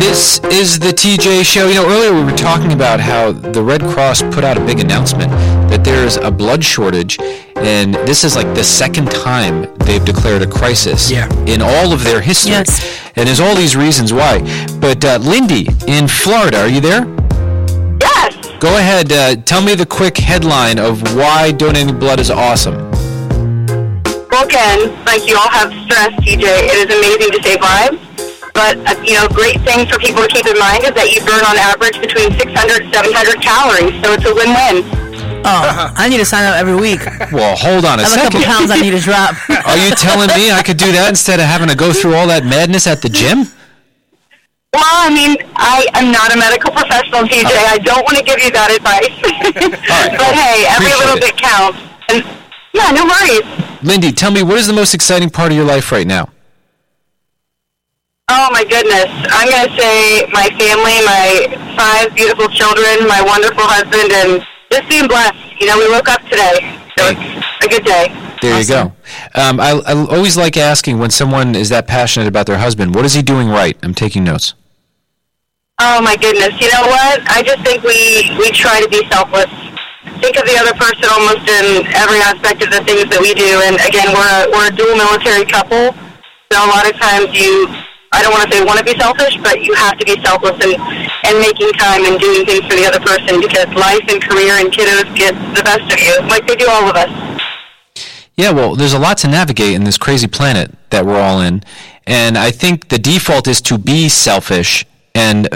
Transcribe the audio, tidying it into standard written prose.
This is the TJ Show. Earlier we were talking about how the Red Cross put out a big announcement that there's a blood shortage, and this is like the second time they've declared a crisis in all of their history. Yes. And there's all these reasons why. But Lindy in Florida, are you there? Yes. Go ahead. Tell me the quick headline of why donating blood is awesome. Well, again, like you all have stressed, TJ, it is amazing to save lives. But, great thing for people to keep in mind is that you burn on average between 600 to 700 calories, so it's a win-win. Oh, I need to sign up every week. Well, hold on a I have a second. couple pounds I need to drop. Are you telling me I could do that instead of having to go through all that madness at the gym? Well, I am not a medical professional, TJ. I don't want to give you that advice. right. But, hey, every Appreciate little it. bit counts. And, yeah, no worries. Lindy, tell me, what is the most exciting part of your life right now? Oh, my goodness. I'm going to say my family, my 5 beautiful children, my wonderful husband, and just being blessed. We woke up today, so it's a good day. There you go. I always like asking when someone is that passionate about their husband, what is he doing right? I'm taking notes. Oh, my goodness. You know what? I just think we try to be selfless. Think of the other person almost in every aspect of the things that we do. And, again, we're a dual military couple, so a lot of times I don't want to say want to be selfish, but you have to be selfless and making time and doing things for the other person, because life and career and kiddos get the best of you, like they do all of us. Yeah, well, there's a lot to navigate in this crazy planet that we're all in, and I think the default is to be selfish and